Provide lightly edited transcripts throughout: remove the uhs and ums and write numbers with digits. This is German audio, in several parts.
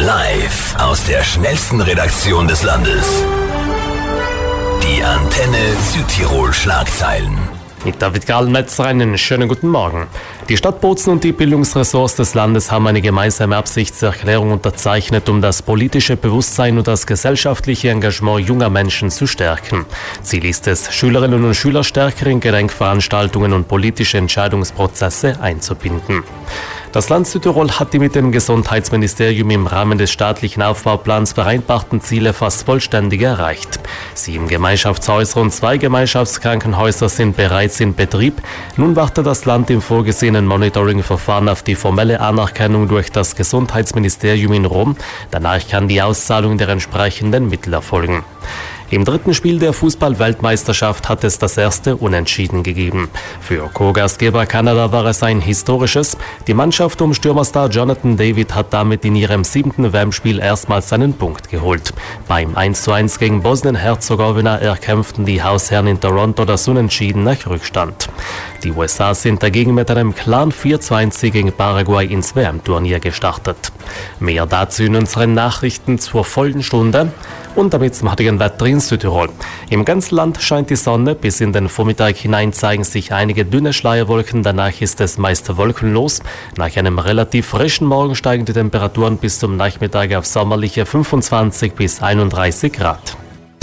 Live aus der schnellsten Redaktion des Landes. Die Antenne Südtirol Schlagzeilen. Mit David Grahlmetzer einen schönen guten Morgen. Die Stadt Bozen und die Bildungsressorts des Landes haben eine gemeinsame Absichtserklärung unterzeichnet, um das politische Bewusstsein und das gesellschaftliche Engagement junger Menschen zu stärken. Ziel ist es, Schülerinnen und Schüler stärker in Gedenkveranstaltungen und politische Entscheidungsprozesse einzubinden. Das Land Südtirol hat die mit dem Gesundheitsministerium im Rahmen des staatlichen Aufbauplans vereinbarten Ziele fast vollständig erreicht. 7 Gemeinschaftshäuser und 2 Gemeinschaftskrankenhäuser sind bereits in Betrieb. Nun wartet das Land im vorgesehenen Monitoring-Verfahren auf die formelle Anerkennung durch das Gesundheitsministerium in Rom. Danach kann die Auszahlung der entsprechenden Mittel erfolgen. Im dritten Spiel der Fußball-Weltmeisterschaft hat es das erste Unentschieden gegeben. Für Co-Gastgeber Kanada war es ein historisches. Die Mannschaft um Stürmerstar Jonathan David hat damit in ihrem 7. WM-Spiel erstmals seinen Punkt geholt. Beim 1:1 gegen Bosnien-Herzegowina erkämpften die Hausherren in Toronto das Unentschieden nach Rückstand. Die USA sind dagegen mit einem klaren 4:1 gegen Paraguay ins WM-Turnier gestartet. Mehr dazu in unseren Nachrichten zur vollen Stunde. Und damit zum heutigen Wetter in Südtirol. Im ganzen Land scheint die Sonne, bis in den Vormittag hinein zeigen sich einige dünne Schleierwolken, danach ist es meist wolkenlos. Nach einem relativ frischen Morgen steigen die Temperaturen bis zum Nachmittag auf sommerliche 25 bis 31 Grad.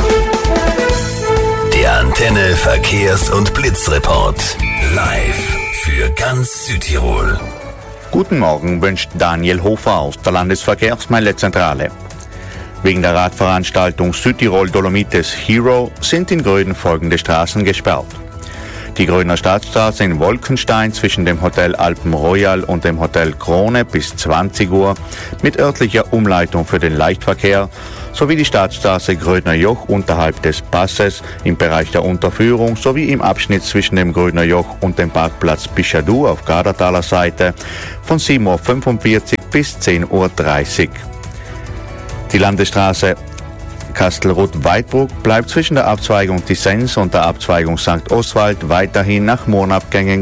Der Antenne Verkehrs- und Blitzreport. Live für ganz Südtirol. Guten Morgen wünscht Daniel Hofer aus der Landesverkehrsmeilezentrale. Wegen der Radveranstaltung Südtirol Dolomites Hero sind in Gröden folgende Straßen gesperrt. Die Grödner Stadtstraße in Wolkenstein zwischen dem Hotel Alpen Royal und dem Hotel Krone bis 20 Uhr mit örtlicher Umleitung für den Leichtverkehr sowie die Stadtstraße Grödner Joch unterhalb des Passes im Bereich der Unterführung sowie im Abschnitt zwischen dem Grödner Joch und dem Parkplatz Bischadu auf Gardertaler Seite von 7:45 Uhr bis 10:30 Uhr. Die Landesstraße Kastelruth-Weidbruck bleibt zwischen der Abzweigung Tissens und der Abzweigung St. Oswald weiterhin nach Mondabgängen